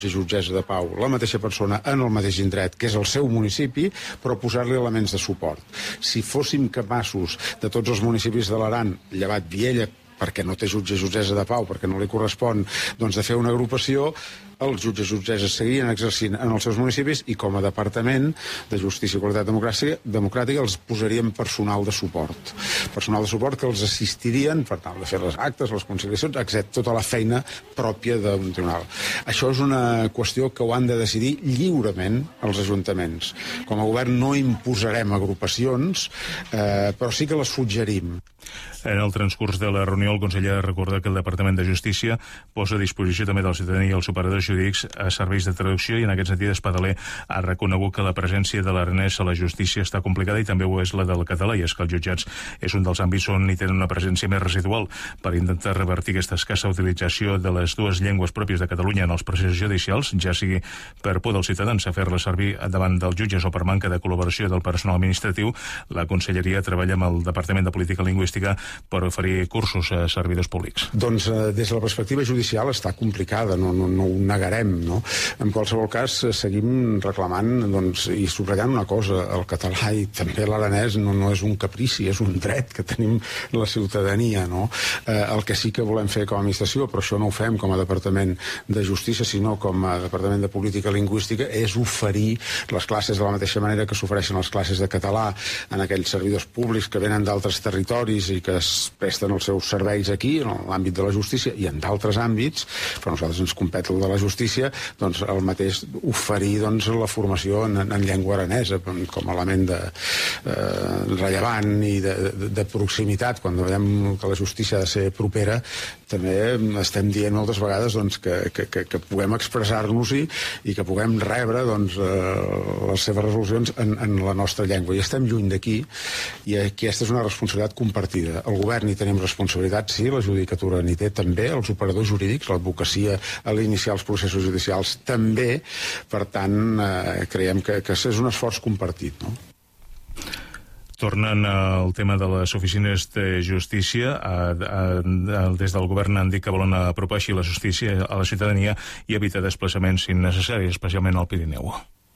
jutgessa de pau, la mateixa persona en el mateix indret, que és el seu municipi, però posar-li elements de suport. Si fóssim capaços de tots els municipis de l'Aran, llevat Viella, perquè no té jutge i jutgessa de pau, perquè no li correspon, doncs de fer una agrupació, els jutges i jutgesses seguien exercint en els seus municipis i com a Departament de Justícia i Qualitat Democràtica els posaríem personal de suport. Personal de suport que els assistirien per tal de fer les actes, les conciliacions, etc. Tota la feina pròpia d'un tribunal. Això és una qüestió que ho han de decidir lliurement els ajuntaments. Com a govern no imposarem agrupacions, però sí que les suggerim. En el transcurs de la reunió, el conseller recorda que el Departament de Justícia posa a disposició també de la ciutadania i els operadors jurídics a serveis de traducció i en aquest sentit Espadaler ha reconegut que la presència de l'aranès a la justícia està complicada i també ho és la del català, i és que els jutjats és un dels àmbits on hi tenen una presència més residual. Per intentar revertir aquesta escassa utilització de les dues llengües pròpies de Catalunya en els processos judicials, ja sigui per por dels ciutadans a fer-la servir davant dels jutges o per manca de col·laboració del personal administratiu, la Conselleria treballa amb el Departament de Política Lingüística per oferir cursos a servidors públics. Doncs des de la perspectiva judicial està complicada, no ho negarem, no? En qualsevol cas, seguim reclamant i subratllant una cosa, el català i també l'aranès no és un caprici, és un dret que tenim la ciutadania, no? El que sí que volem fer com a administració, però això no ho fem com a Departament de Justícia, sinó com a Departament de Política Lingüística, és oferir les classes de la mateixa manera que s'ofereixen les classes de català en aquells servidors públics que venen d'altres territoris i que es presten els seus serveis aquí, en l'àmbit de la justícia i en d'altres àmbits, però a nosaltres ens compet el de la justícia, doncs el mateix oferir la formació en llengua aranesa com a element rellevant i de proximitat. Quan veiem que la justícia ha de ser propera, també estem dient moltes vegades que puguem expressar-nos-hi i que puguem rebre les seves resolucions en la nostra llengua. I estem lluny d'aquí, i aquesta és una responsabilitat compartida. El govern hi tenim responsabilitat, sí, la judicatura n'hi té també, els operadors jurídics, l'advocacia a l'iniciar els processos judicials també, per tant, creiem que és un esforç compartit, no? Tornant al tema de les oficines de justícia, des del govern han dit que volen apropar així la justícia a la ciutadania i evitar desplaçaments innecessaris, especialment al Pirineu.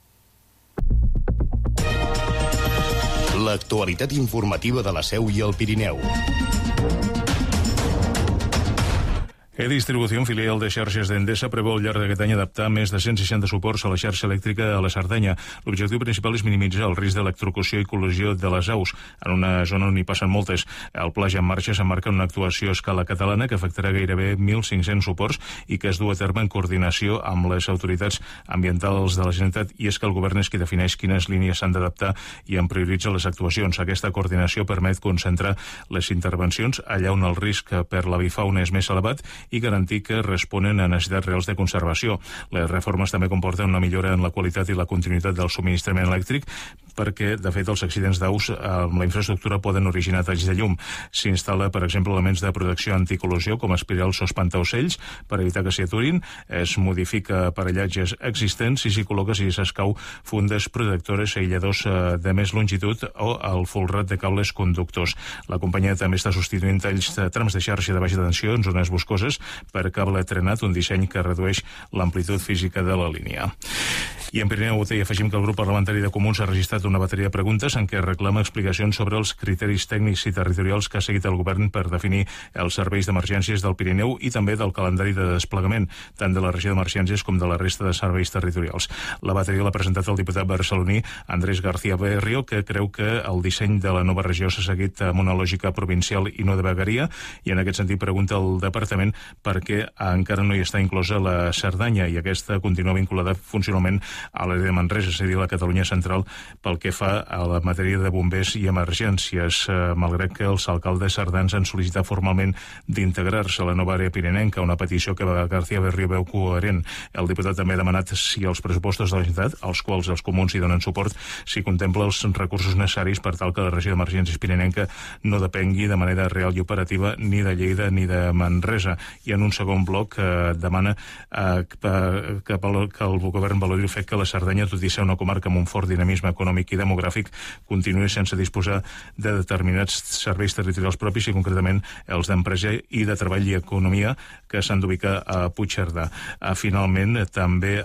L'actualitat informativa de la Seu i el Pirineu. E-Distribució, filial de xarxes d'Endesa, preveu al llarg d'aquest any adaptar més de 160 suports a la xarxa elèctrica a la Cerdanya. L'objectiu principal és minimitzar el risc d'electrocució i col·lisió de les aus en una zona on hi passen moltes. El pla ja en marxa s'emmarca en una actuació a escala catalana que afectarà gairebé 1.500 suports i que es du a terme en coordinació amb les autoritats ambientals de la Generalitat, i és que el govern és qui defineix quines línies s'han d'adaptar i en prioritza les actuacions. Aquesta coordinació permet concentrar les intervencions allà on el risc per l'avifauna és més elevat i garantir que responen a necessitats reals de conservació. Les reformes també comporten una millora en la qualitat i la continuïtat del subministrament elèctric, perquè, de fet, els accidents d'aus amb la infraestructura poden originar talls de llum. S'instal·la, per exemple, elements de protecció anticol·lisió, com espirals o espantaocells, per evitar que s'hi aturin. Es modifica aparellatges existents i s'hi col·loca, si s'escau, fundes protectores, aïlladors de més longitud o el folrat de cables conductors. La companyia també està substituint talls de trams de xarxa de baixa tensió en zones boscoses per cable trenat, un disseny que redueix l'amplitud física de la línia. I en Pirineu UT afegim que el grup parlamentari de Comuns ha registrat una bateria de preguntes en què reclama explicacions sobre els criteris tècnics i territorials que ha seguit el govern per definir els serveis d'emergències del Pirineu i també del calendari de desplegament, tant de la regió d'emergències com de la resta de serveis territorials. La bateria l'ha presentat el diputat barceloní Andrés García Berrio, que creu que el disseny de la nova regió s'ha seguit amb una lògica provincial i no de vegueria, i en aquest sentit pregunta al departament perquè encara no hi està inclosa la Cerdanya i aquesta continua vinculada funcionalment a l'àrea de Manresa, és a dir, la Catalunya central, pel que fa a la matèria de bombers i emergències, malgrat que els alcaldes cerdans han sol·licitat formalment d'integrar-se a la nova àrea pirinenca, una petició que García Berrio veu coherent. El diputat també ha demanat si els pressupostos de la Generalitat, als quals els comuns hi donen suport, s'hi contempla els recursos necessaris per tal que la regió d'emergències pirinenca no depengui de manera real i operativa ni de Lleida ni de Manresa. I en un segon bloc demana que el govern valori el fet que que la Cerdanya, tot i ser una comarca amb un fort dinamisme econòmic i demogràfic, continua sense disposar de determinats serveis territorials propis i concretament els d'empresa i de treball i economia que s'han d'ubicar a Puigcerdà. Finalment, també